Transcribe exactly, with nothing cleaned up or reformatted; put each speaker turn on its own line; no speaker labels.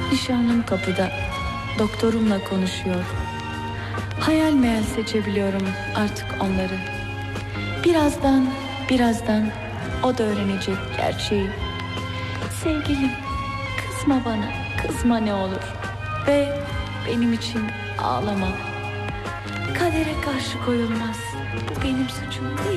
Nişanlım kapıda, doktorumla konuşuyor. Hayal meyal seçebiliyorum artık onları. Birazdan, birazdan o da öğrenecek gerçeği. Sevgilim, kızma bana, kızma ne olur. Ve benim için ağlama. Kadere karşı koyulmaz. Bu benim suçum değil.